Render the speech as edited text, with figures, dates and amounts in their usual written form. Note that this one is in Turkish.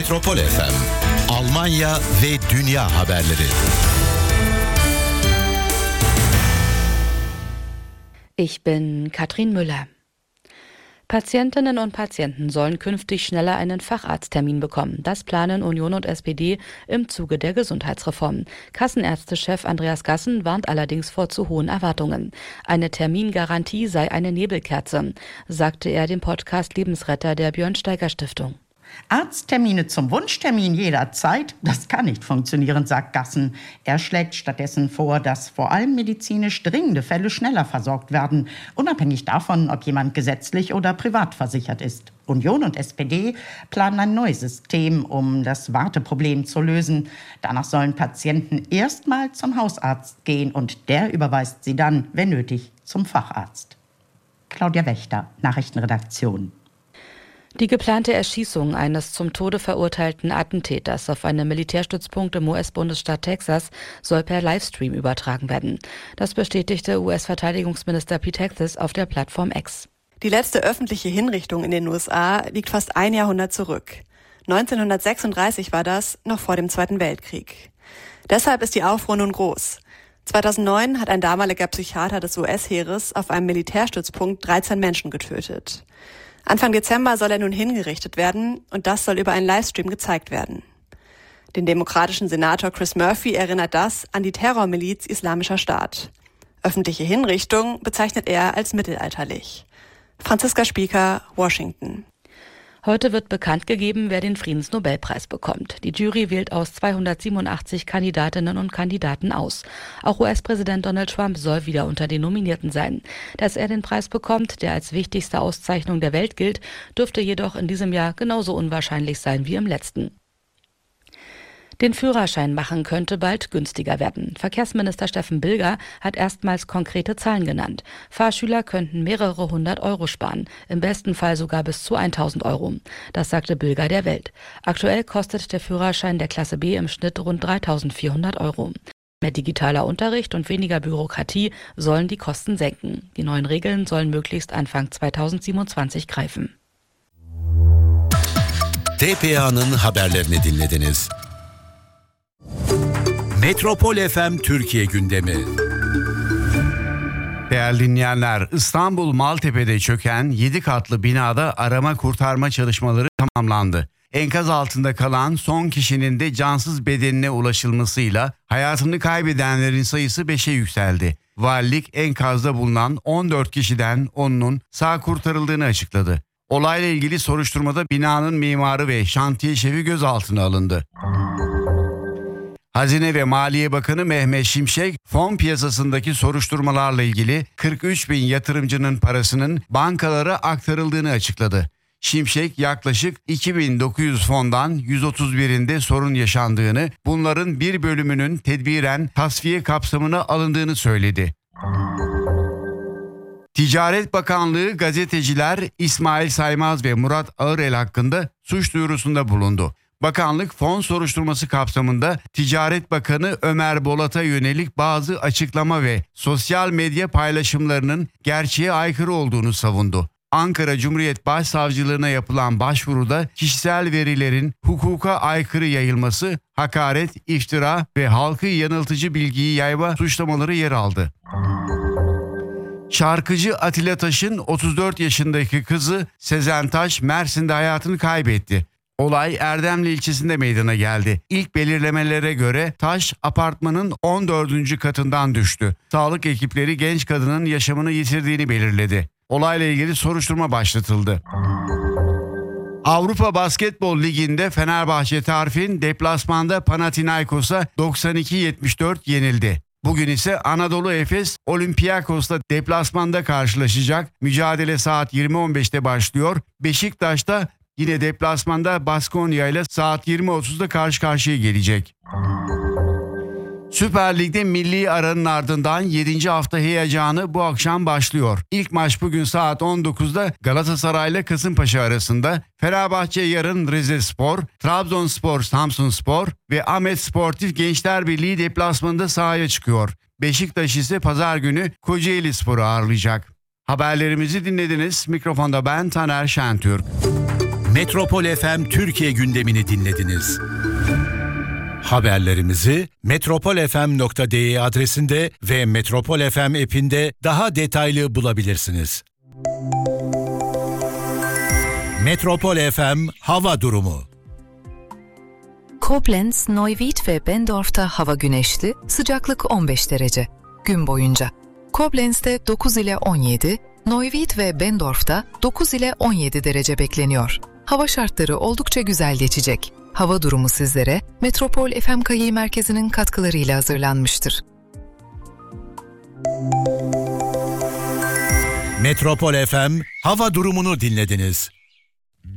Metropol FM, Almanya ve dünya haberleri. Ich bin Katrin Müller. Patientinnen und Patienten sollen künftig schneller einen Facharzttermin bekommen. Das planen Union und SPD im Zuge der Gesundheitsreform. Kassenärztechef Andreas Gassen warnt allerdings vor zu hohen Erwartungen. Eine Termingarantie sei eine Nebelkerze, sagte er dem Podcast Lebensretter der Björn-Steiger-Stiftung. Arzttermine zum Wunschtermin jederzeit, das kann nicht funktionieren, sagt Gassen. Er schlägt stattdessen vor, dass vor allem medizinisch dringende Fälle schneller versorgt werden, unabhängig davon, ob jemand gesetzlich oder privat versichert ist. Union und SPD planen ein neues System, um das Warteproblem zu lösen. Danach sollen Patienten erstmal zum Hausarzt gehen und der überweist sie dann, wenn nötig, zum Facharzt. Claudia Wächter, Nachrichtenredaktion. Die geplante Erschießung eines zum Tode verurteilten Attentäters auf einem Militärstützpunkt im US-Bundesstaat Texas soll per Livestream übertragen werden. Das bestätigte US-Verteidigungsminister Pete Hegseth auf der Plattform X. Die letzte öffentliche Hinrichtung in den USA liegt fast ein Jahrhundert zurück. 1936 war das, noch vor dem Zweiten Weltkrieg. Deshalb ist die Aufruhr nun groß. 2009 hat ein damaliger Psychiater des US-Heeres auf einem Militärstützpunkt 13 Menschen getötet. Anfang Dezember soll er nun hingerichtet werden und das soll über einen Livestream gezeigt werden. Den demokratischen Senator Chris Murphy erinnert das an die Terrormiliz Islamischer Staat. Öffentliche Hinrichtung bezeichnet er als mittelalterlich. Franziska Spieker, Washington. Heute wird bekannt gegeben, wer den Friedensnobelpreis bekommt. Die Jury wählt aus 287 Kandidatinnen und Kandidaten aus. Auch US-Präsident Donald Trump soll wieder unter den Nominierten sein. Dass er den Preis bekommt, der als wichtigste Auszeichnung der Welt gilt, dürfte jedoch in diesem Jahr genauso unwahrscheinlich sein wie im letzten. Den Führerschein machen könnte bald günstiger werden. Verkehrsminister Steffen Bilger hat erstmals konkrete Zahlen genannt. Fahrschüler könnten mehrere 100 Euro sparen, im besten Fall sogar bis zu 1.000 Euro. Das sagte Bilger der Welt. Aktuell kostet der Führerschein der Klasse B im Schnitt rund 3.400 Euro. Mehr digitaler Unterricht und weniger Bürokratie sollen die Kosten senken. Die neuen Regeln sollen möglichst Anfang 2027 greifen. TPA'nın haberlerini dinlediniz. Metropol FM Türkiye gündemi. Değerli dinleyenler, İstanbul Maltepe'de çöken 7 katlı binada arama kurtarma çalışmaları tamamlandı. Enkaz altında kalan son kişinin de cansız bedenine ulaşılmasıyla hayatını kaybedenlerin sayısı 5'e yükseldi. Valilik enkazda bulunan 14 kişiden 10'unun sağ kurtarıldığını açıkladı. Olayla ilgili soruşturmada binanın mimarı ve şantiye şefi gözaltına alındı. Hazine ve Maliye Bakanı Mehmet Şimşek, fon piyasasındaki soruşturmalarla ilgili 43 bin yatırımcının parasının bankalara aktarıldığını açıkladı. Şimşek yaklaşık 2900 fondan 131'inde sorun yaşandığını, bunların bir bölümünün tedbiren tasfiye kapsamına alındığını söyledi. Ticaret Bakanlığı gazeteciler İsmail Saymaz ve Murat Ağırel hakkında suç duyurusunda bulundu. Bakanlık fon soruşturması kapsamında Ticaret Bakanı Ömer Bolat'a yönelik bazı açıklama ve sosyal medya paylaşımlarının gerçeğe aykırı olduğunu savundu. Ankara Cumhuriyet Başsavcılığına yapılan başvuruda kişisel verilerin hukuka aykırı yayılması, hakaret, iftira ve halkı yanıltıcı bilgiyi yayma suçlamaları yer aldı. Şarkıcı Atilla Taş'ın 34 yaşındaki kızı Sezen Taş Mersin'de hayatını kaybetti. Olay Erdemli ilçesinde meydana geldi. İlk belirlemelere göre Taş apartmanın 14. katından düştü. Sağlık ekipleri genç kadının yaşamını yitirdiğini belirledi. Olayla ilgili soruşturma başlatıldı. Avrupa Basketbol Ligi'nde Fenerbahçe Tarfin deplasmanda Panathinaikos'a 92-74 yenildi. Bugün ise Anadolu Efes Olympiakos'la deplasmanda karşılaşacak. Mücadele saat 20.15'te başlıyor. Beşiktaş'ta yine deplasmanda Baskonya ile saat 20.30'da karşı karşıya gelecek. Süper Lig'de milli aranın ardından 7. hafta heyecanı bu akşam başlıyor. İlk maç bugün saat 19'da Galatasaray ile Kasımpaşa arasında. Fenerbahçe yarın Rizespor, Trabzonspor Samsunspor ve Ahmet Sportif Gençler Birliği deplasmanında sahaya çıkıyor. Beşiktaş ise pazar günü Kocaelispor'u ağırlayacak. Haberlerimizi dinlediniz. Mikrofonda ben Taner Şentürk. Metropol FM Türkiye gündemini dinlediniz. Haberlerimizi metropolfm.de adresinde ve Metropol FM app'inde daha detaylı bulabilirsiniz. Metropol FM hava durumu. Koblenz, Neuwied ve Bendorf'ta hava güneşli, sıcaklık 15 derece. Gün boyunca. Koblenz'de 9 ile 17, Neuwied ve Bendorf'ta 9 ile 17 derece bekleniyor. Hava şartları oldukça güzel geçecek. Hava durumu sizlere Metropol FM Kayı Merkezi'nin katkılarıyla hazırlanmıştır. Metropol FM hava durumunu dinlediniz.